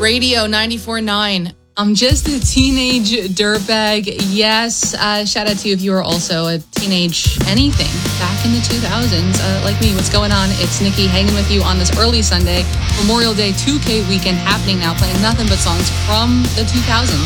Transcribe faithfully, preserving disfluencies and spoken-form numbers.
Radio ninety-four point nine. I'm just a teenage dirtbag. Yes, uh, shout out to you if you were also a teenage anything back in the two thousands. Uh, like me, what's going on? It's Nikki hanging with you on this early Sunday, Memorial Day two K weekend happening now, playing nothing but songs from the two thousands.